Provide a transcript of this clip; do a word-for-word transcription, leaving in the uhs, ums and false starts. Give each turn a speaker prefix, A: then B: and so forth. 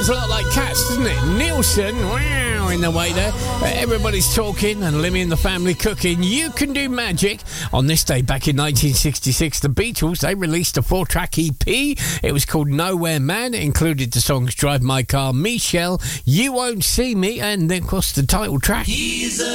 A: Sounds a lot like Cats, doesn't it? Nielsen, wow, in the way there. Uh, everybody's talking and Lemmy and the Family cooking. You Can Do Magic. On this day, back in nineteen sixty-six, the Beatles, they released a four-track E P. It was called Nowhere Man. It included the songs Drive My Car, Michelle, You Won't See Me, and then, of course, the title track.
B: He's a